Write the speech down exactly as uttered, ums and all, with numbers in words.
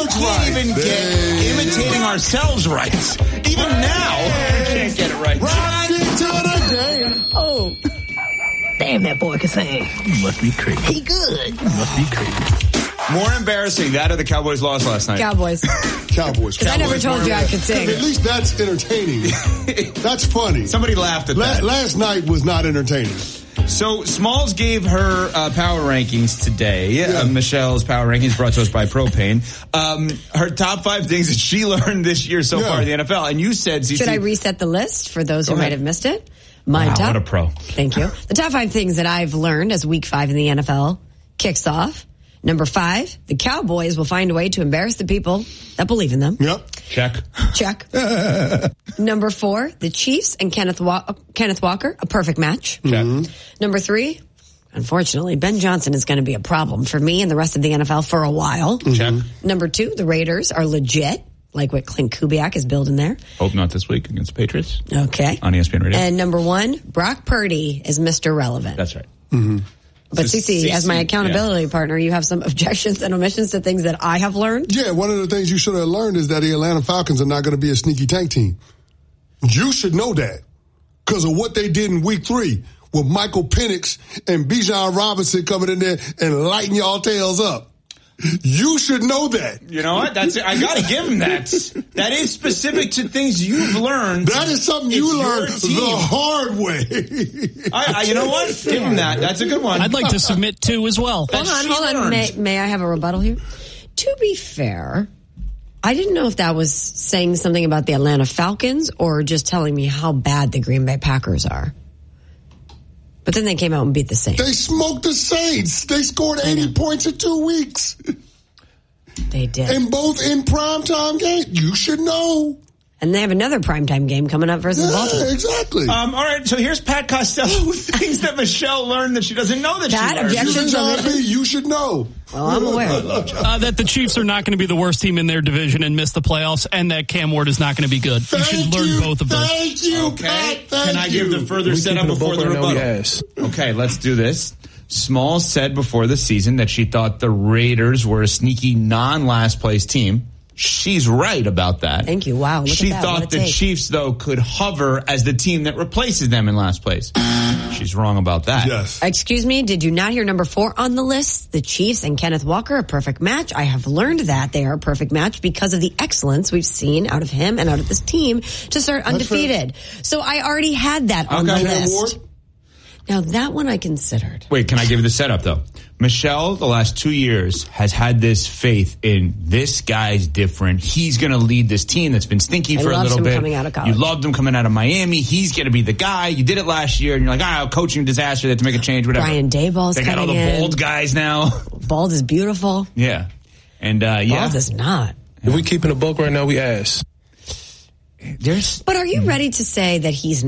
can't right. even get Hey. imitating ourselves right. Even now, we can't get it right. Right into the game. Oh. Damn, that boy can sing. You must be crazy. He good. You must be crazy. More embarrassing, that or the Cowboys lost last night. Cowboys. Cowboys. Because I never Cowboys told you I won. could sing. At least that's entertaining. That's funny. Somebody laughed at La- that. last night was not entertaining. So Smalls gave her uh, power rankings today. Yeah. Uh, Michelle's power rankings brought to us by Propane. Um, her top five things that she learned this year so Yeah. far in the N F L. And you said, C C, Should I reset the list for those who Go might ahead. have missed it? My Wow, top. what a pro. Thank you. The top five things that I've learned as week five in the N F L kicks off. Number five, the Cowboys will find a way to embarrass the people that believe in them. Yep. check. Check. Number four, the Chiefs and Kenneth Wa- Kenneth Walker, a perfect match. Check. Number three, unfortunately, Ben Johnson is going to be a problem for me and the rest of the N F L for a while. Check. Number two, the Raiders are legit, like what Clint Kubiak is building there. Hope not this week against the Patriots Okay. on E S P N Radio. And number one, Brock Purdy is Mister Relevant. That's right. But So Cece, as my Cece, accountability partner, you have some objections and omissions to things that I have learned. Yeah, one of the things you should have learned is that the Atlanta Falcons are not going to be a sneaky tank team. You should know that because of what they did in week three with Michael Penix and Bijan Robinson coming in there and lighting y'all tails up. You should know that. You know what? That's it. I got to give him that. That is specific to things you've learned. That is something It's you your learned team. the hard way. I, I, you know what? Give him that. That's a good one. I'd like to submit two as well. Hold That on, she hold on. learned. May, may I have a rebuttal here? To be fair, I didn't know if that was saying something about the Atlanta Falcons or just telling me how bad the Green Bay Packers are. But then they came out and beat the Saints. They smoked the Saints. They scored eighty points in two weeks. They did. And both in primetime games. You should know. And they have another primetime game coming up versus Yeah, Baltimore. exactly. Um, all right, so here's Pat Costello with things that Michelle learned that she doesn't know that Pat, she learned. objection? Listen, John B., you should know. Well, I'm aware. Uh, that the Chiefs are not going to be the worst team in their division and miss the playoffs, and that Cam Ward is not going to be good. You Thank should learn you. both of those. Thank you, Okay, Pat. Thank can I you. give the further setup before the rebuttal? Okay, let's do this. Smalls said before the season that she thought the Raiders were a sneaky non-last place team. She's right about that. Thank you. Wow, look she at that. What thought a the take. Chiefs, though, could hover as the team that replaces them in last place. She's wrong about that. Yes. Excuse me, did you not hear number four on the list? The Chiefs and Kenneth Walker, a perfect match. I have learned that they are a perfect match because of the excellence we've seen out of him and out of this team to start undefeated. So I already had that on Okay. the Cam list. Ward? Now that one I considered. Wait, can I give you the setup, though? Michelle, the last two years, has had this faith in this guy's different. He's going to lead this team that's been stinky I for a loved little him bit. coming out of college. You loved him coming out of Miami. He's going to be the guy. You did it last year, and you're like, ah, coaching disaster. They have to make a change, whatever. Brian Daboll's They got all the coming in. bald guys now. Bald is beautiful. Yeah. And, uh, yeah. Bald is not. If we keeping a buck right now, we ass. There's But are you ready to say that he's